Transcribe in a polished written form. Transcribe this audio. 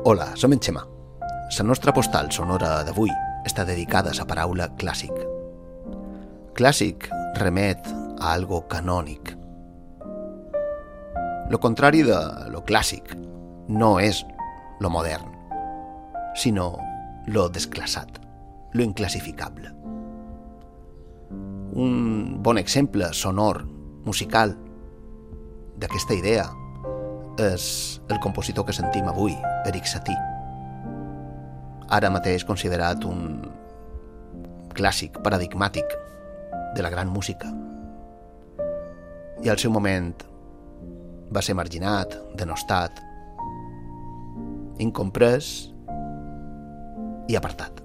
Hola, som en Xema. La nostra postal sonora d'avui està dedicada a la paraula clàssic. Clàssic remet a algo canònic. Lo contrari de lo clàssic no és lo modern, sinó lo desclassat, lo inclassificable. Un bon exemple sonor, musical, d'aquesta idea és el compositor que sentim avui, Erik Satie. Ara mateix considerat un clàssic paradigmàtic de la gran música. I al seu moment va ser marginat, denostat, incomprès i apartat.